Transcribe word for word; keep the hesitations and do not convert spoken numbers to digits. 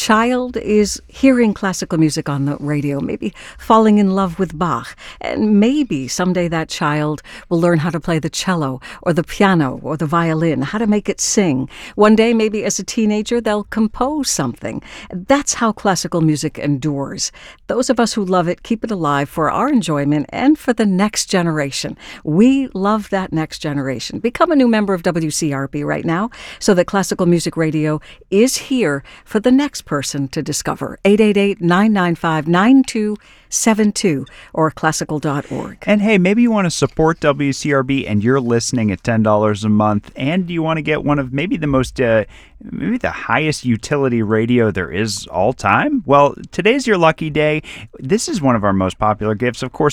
child is hearing classical music on the radio, maybe falling in love with Bach, and maybe someday that child will learn how to play the cello or the piano or the violin, how to make it sing. One day, maybe as a teenager, they'll compose something. That's how classical music endures. Those of us who love it keep it alive for our enjoyment and for the next generation. We love that next generation. Become a new member of W C R B right now so that Classical Music Radio is here for the next person to discover. eight eight eight, nine nine five, nine two seven two or classical dot org. And hey, maybe you want to support W C R B and you're listening at ten dollars a month, and you want to get one of maybe the most, uh, maybe the highest utility radio there is all time. Well, today's your lucky day. This is one of our most popular gifts. Of course,